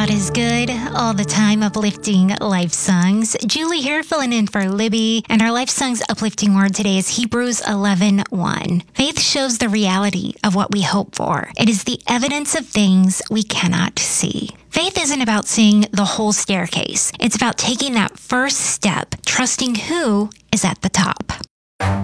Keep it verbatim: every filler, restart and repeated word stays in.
God is good all the time, uplifting life songs. Julie here, filling in for Libby, and our life songs uplifting word today is Hebrews eleven one. Faith shows the reality of what we hope for. It is the evidence of things we cannot see. Faith isn't about seeing the whole staircase. It's about taking that first step, trusting who is at the top.